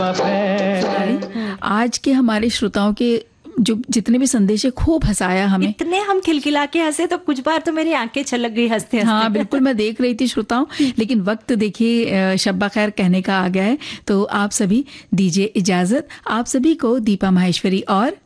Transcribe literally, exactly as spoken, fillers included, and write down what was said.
है। आज के हमारे श्रोताओं के जो जितने भी संदेश है खूब हंसाया हमें। इतने हम खिलखिला के हंसे तो कुछ बार तो मेरी आंखें छलक गई हंसते हंसते। हाँ बिल्कुल, मैं देख रही थी श्रोताओं, लेकिन वक्त देखिए शब्बा खैर कहने का आ गया है, तो आप सभी दीजिए इजाजत। आप सभी को दीपा माहेश्वरी और